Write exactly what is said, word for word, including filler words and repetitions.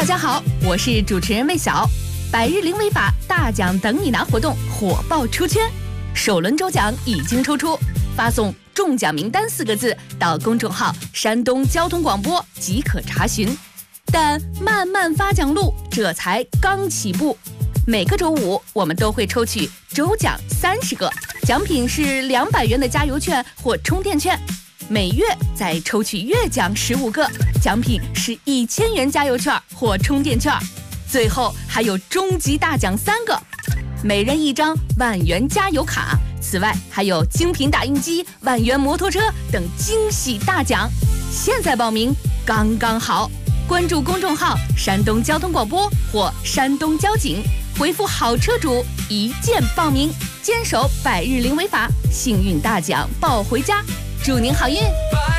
家好，我是主持人魏晓。百日零违法大奖等你拿活动火爆出圈，首轮抽奖已经抽出，发送中奖名单四个字到公众号山东交通广播即可查询。但漫漫发奖路这才刚起步，每个周五我们都会抽取周奖三十个，奖品是两百元的加油券或充电券。每月再抽取月奖十五个，奖品是一千元加油券或充电券。最后还有终极大奖三个，每人一张万元加油卡。此外还有精品打印机、万元摩托车等惊喜大奖。现在报名刚刚好，关注公众号山东交通广播或山东交警，回复好车主一键报名，坚守百日零违法，幸运大奖抱回家。祝您好运！